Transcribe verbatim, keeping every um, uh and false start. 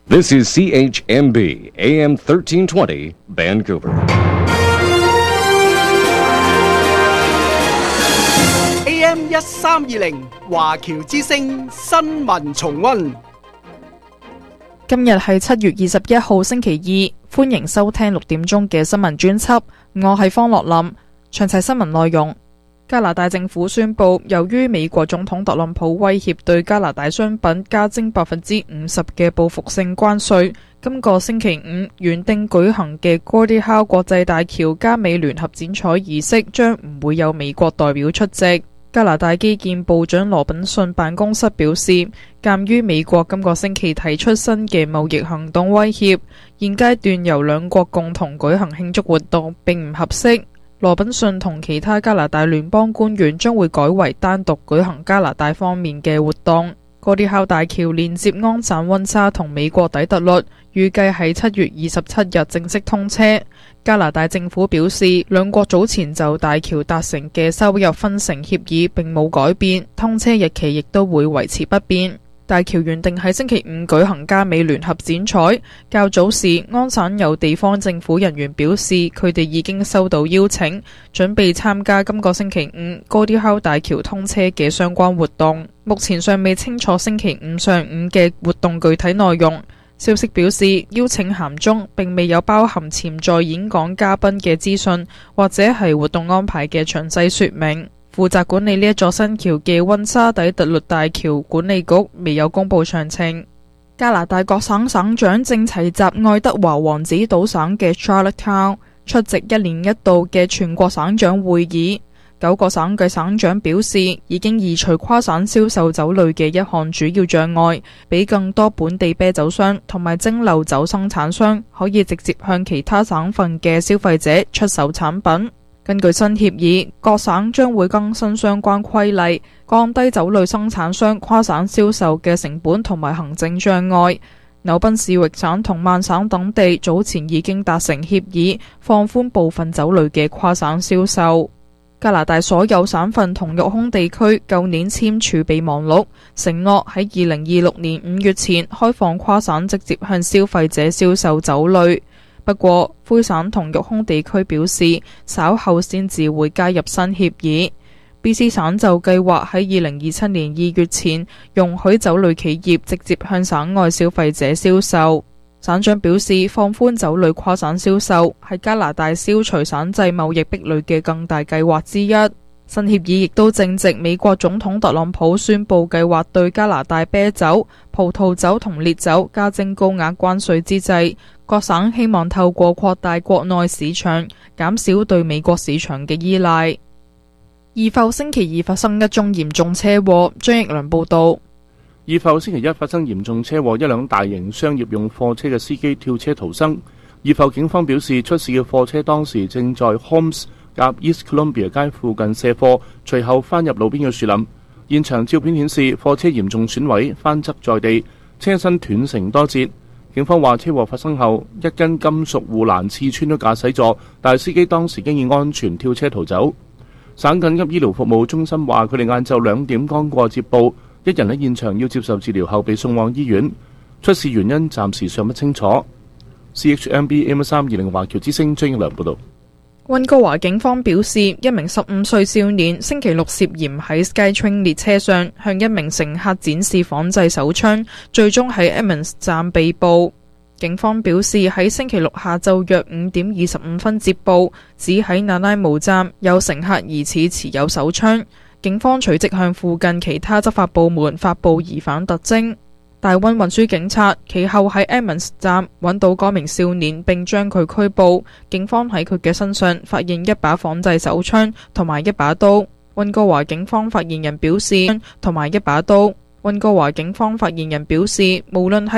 This is C H M B, A M thirteen twenty, Vancouver. A M 一三二零華僑之聲新聞重溫。 今日係七月二十一號星期二，歡迎收聽六點鐘嘅新聞專輯。我係方樂林。詳細新聞內容：加拿大政府宣布，由於美國總統特朗普威脅對加拿大商品加徵百分之五十嘅報復性關稅，今個星期五原定舉行嘅 Gordie Howe 國際大橋加美聯合剪彩儀式將唔會有美國代表出席。加拿大基建部長羅賓遜辦公室表示，鑑於美國今個星期提出新嘅貿易行動威脅，現階段由兩國共同舉行慶祝活動並唔合適。羅賓遜同其他加拿大聯邦官員將會改為單獨舉行加拿大方面嘅活動。Gordie Howe 大橋連接安省溫莎同美國底特律，預計喺七月二十七日正式通車。加拿大政府表示，兩國早前就大橋達成嘅收入分成協議並冇改變，通車日期亦都會維持不變。大橋原定喺星期五舉行加美聯合剪彩，較早時安省有地方政府人員表示，佢哋已經收到邀請，準備參加今個星期五 Gordie Howe 大橋通車嘅相關活動。目前尚未清楚星期五上午嘅活動具體內容。消息表示，邀請函中並未有包含潛在演講嘉賓嘅資訊，或者係活動安排嘅詳細說明。負責管理呢一座新橋嘅溫莎底特律大橋管理局未有公布詳情。加拿大各省省長正齊集愛德華王子島省嘅 Charlottetown 出席一年一度嘅全國省長會議。九個省嘅省長表示，已經移除跨省銷售酒類嘅一項主要障礙，俾更多本地啤酒商同埋蒸餾酒生產商可以直接向其他省份嘅消費者出售產品。根據新協議，各省將會更新相關規例，降低酒類生產商跨省銷售嘅成本同埋行政障礙。紐賓士域省同曼省等地早前已經達成協議，放寬部分酒類嘅跨省銷售。加拿大所有省份同育空地區舊年簽署備忘錄，承諾喺二零二六年五月前開放跨省直接向消費者銷售酒類。不過，魁省同育空地區表示，稍後先至會加入新協議。B C 省就計劃喺二零二七年二月前容許酒類企業直接向省外消費者銷售。省長表示，放寬酒類跨省銷售係加拿大消除省際貿易壁壘嘅更大計劃之一。新協議亦都正值美國總統特朗普宣布計劃對加拿大啤酒、葡萄酒同烈酒加徵高額關稅之際，各省希望透過擴大國內市場，減少對美國市場嘅依賴。怡埠星期二發生一宗嚴重車禍，張益良報道。 怡埠星期一發生嚴重車禍，一輛大型商業用貨車嘅司機跳車逃生。怡埠警方表示，出事嘅貨車當時正在 Holmes 夾 East Columbia 街附近卸貨，隨後翻入路邊嘅樹林。現場照片顯示，貨車嚴重損毀，翻側在地，車身斷成多節。警方話，車禍發生後，一根金屬護欄刺穿咗駕駛座，但係司機當時經已安全跳車逃走。省緊急醫療服務中心話，佢哋晏晝兩點剛過接報，一人喺現場要接受治療後被送往醫院，出事原因暫時尚不清楚。C H M B M 三二零華僑之聲張益良報道。 溫哥華警方表示，一名十五歲少年星期六涉嫌喺 SkyTrain 列車上向一名乘客展示仿製手槍，最終喺 Edmonds 站被捕。警方表示，喺星期六下晝約五點二十五分接報，指喺那拉姆站有乘客疑似持有手槍。警方隨即向附近其他執法部門發布疑犯特徵。大溫運輸警察其後喺 Edmonds 站揾到該名少年，並將佢拘捕。警方喺佢嘅身上發現一把仿製手槍同埋一把刀。溫哥華警方發言人表示，同埋一把刀。溫哥華警方發言人表示，無論係